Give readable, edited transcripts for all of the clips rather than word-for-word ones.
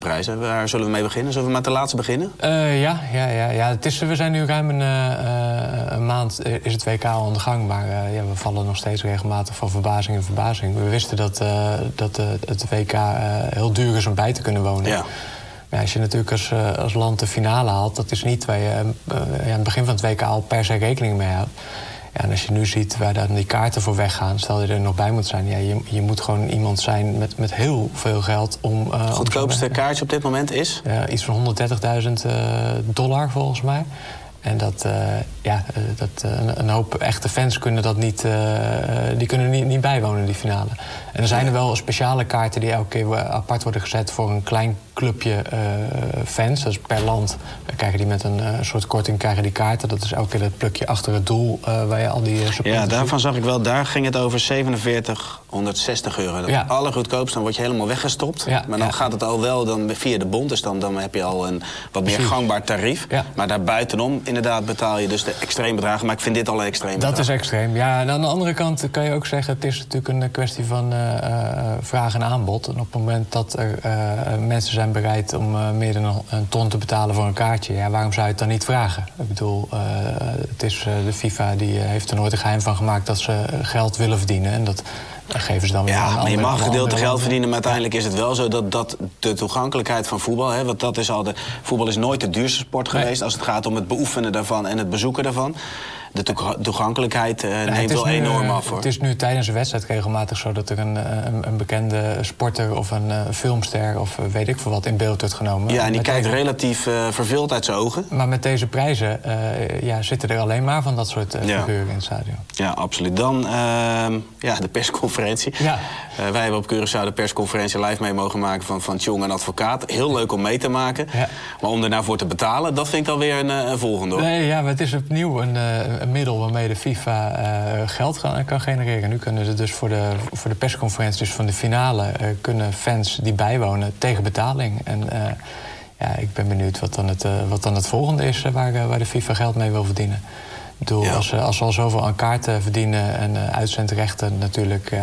prijzen. Waar zullen we mee beginnen? Zullen we met de laatste beginnen? Ja. We zijn nu ruim een maand is het WK al aan de gang. Maar we vallen nog steeds regelmatig van verbazing in verbazing. We wisten dat het WK heel duur is om bij te kunnen wonen. Ja. Ja, als je natuurlijk als land de finale haalt, dat is niet waar je aan het begin van het WK al per se rekening mee houdt. Ja, en als je nu ziet waar dan die kaarten voor weggaan, stel je er nog bij moet zijn. Ja, je moet gewoon iemand zijn met heel veel geld om. Het goedkoopste kaartje op dit moment is? Iets van $130.000 volgens mij. En een hoop echte fans kunnen dat niet, die kunnen niet bijwonen, die finale. En er zijn er wel speciale kaarten die elke keer apart worden gezet voor een klein clubje fans. Dus per land krijgen die met een soort korting krijgen die kaarten. Dat is elke keer het plukje achter het doel waar je al die supporters. Ja, daarvan zag ik wel, daar ging het over €4760. Dat is het allergoedkoopste, dan word je helemaal weggestopt. Ja, maar dan gaat het al wel dan via de bond, dus dan heb je al een wat meer gangbaar tarief. Ja. Maar daarbuitenom inderdaad betaal je dus de extreem bedragen. Maar ik vind dit al een extreem bedrag. Dat is extreem, ja. En aan de andere kant kan je ook zeggen, het is natuurlijk een kwestie van vraag en aanbod. En op het moment dat er mensen zijn bereid om meer dan een ton te betalen voor een kaartje, ja, waarom zou je het dan niet vragen? Ik bedoel, het is de FIFA die heeft er nooit een geheim van gemaakt dat ze geld willen verdienen. En dat geven ze dan weer aan. Maar je mag gedeelte geld verdienen, maar uiteindelijk is het wel zo dat de toegankelijkheid van voetbal, want dat is al voetbal is nooit de duurste sport geweest als het gaat om het beoefenen daarvan en het bezoeken daarvan. De toegankelijkheid neemt wel enorm af, hoor. Het is nu tijdens een wedstrijd regelmatig zo dat er een bekende sporter of een filmster of weet ik veel wat in beeld wordt genomen. Ja, en die kijkt relatief verveeld uit zijn ogen. Maar met deze prijzen zitten er alleen maar van dat soort figuren in het stadion. Ja, absoluut. Dan de persconferentie. Ja. Wij hebben op Curaçao de persconferentie live mee mogen maken van Tjong en Advocaat. Heel leuk om mee te maken. Ja. Maar om er nou voor te betalen, dat vind ik alweer een volgende, hoor. Nee, ja, maar het is opnieuw een middel waarmee de FIFA geld kan genereren. Nu kunnen ze dus voor de persconferentie, dus van de finale, kunnen fans die bijwonen tegen betaling. En ik ben benieuwd wat dan het volgende is waar de FIFA geld mee wil verdienen. Ik bedoel, als we al zoveel aan kaarten verdienen en uitzendrechten natuurlijk,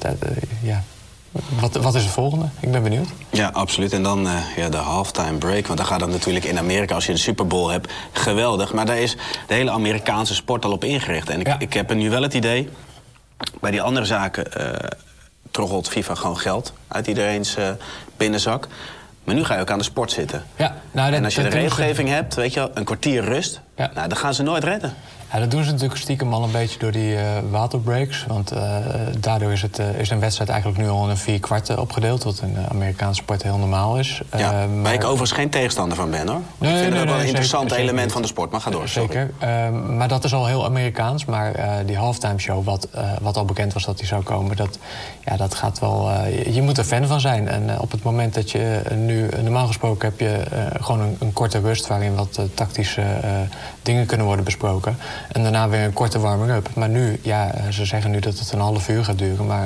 Wat is het volgende? Ik ben benieuwd. Ja, absoluut. En dan de halftime break. Want dan gaat het natuurlijk in Amerika, als je de Super Bowl hebt, geweldig. Maar daar is de hele Amerikaanse sport al op ingericht. En ik heb nu wel het idee, bij die andere zaken troggelt FIFA gewoon geld uit iedereen's binnenzak. Maar nu ga je ook aan de sport zitten. Ja, en als je de regelgeving hebt, weet je wel, een kwartier rust, dan gaan ze nooit redden. Ja, dat doen ze natuurlijk stiekem al een beetje door die waterbreaks. Want daardoor is een wedstrijd eigenlijk nu al in 4 kwarten opgedeeld. Wat in de Amerikaanse sport heel normaal is. Waar ik overigens geen tegenstander van ben, hoor. Ik vind het wel een interessant element van de sport. Maar ga door. Zeker. Maar dat is al heel Amerikaans. Maar die halftime show, wat al bekend was dat die zou komen, dat gaat wel. Je moet er fan van zijn. En op het moment dat je nu, normaal gesproken heb je gewoon een korte rust waarin wat tactische dingen kunnen worden besproken. En daarna weer een korte warming-up. Maar nu, ze zeggen nu dat het een half uur gaat duren. Maar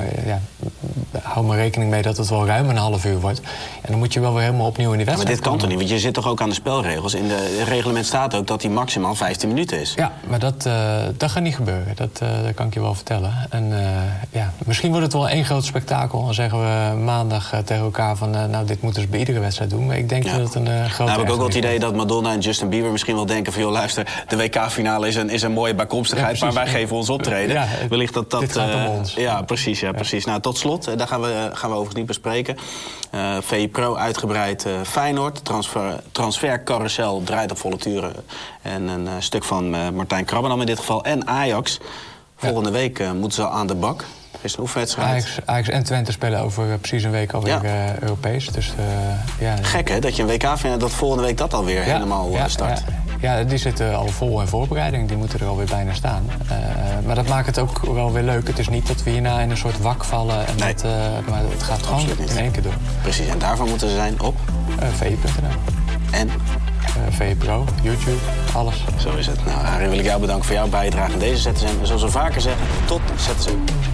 hou maar rekening mee dat het wel ruim een half uur wordt. En dan moet je wel weer helemaal opnieuw in die wedstrijd maar dit kan toch niet? Want je zit toch ook aan de spelregels? In het reglement staat ook dat die maximaal 15 minuten is. Ja, maar dat gaat niet gebeuren. Dat kan ik je wel vertellen. En misschien wordt het wel één groot spektakel. Dan zeggen we maandag tegen elkaar van dit moeten ze bij iedere wedstrijd doen. Maar ik denk dat het een grote. Nou heb ik ook wel het idee dat Madonna en Justin Bieber misschien wel denken van, joh, luister, de WK-finale is een mooie bijkomstigheid, maar wij geven ons optreden. Wellicht dat dit gaat om ons. Ja, precies. Nou, tot slot, daar gaan we overigens niet bespreken. VI Pro uitgebreid Feyenoord. Transfercarousel draait op volle toeren. En een stuk van Martijn Krabbenam in dit geval. En Ajax. Volgende week moeten ze aan de bak. Is een oefenwedstrijd. Ajax en Twente spelen over precies een week alweer Europees. Dus, gek, hè? Dat je een WK vindt dat volgende week dat alweer helemaal start. Ja, die zitten al vol in voorbereiding. Die moeten er alweer bijna staan. Maar dat maakt het ook wel weer leuk. Het is niet dat we hierna in een soort wak vallen. En maar het gaat gewoon in één keer door. Precies, en daarvan moeten ze zijn op? VI.nl. En? VI Pro, YouTube, alles. Zo is het. Nou, Arie, wil ik jou bedanken voor jouw bijdrage in deze ZSM. En zoals we vaker zeggen, tot ZSM.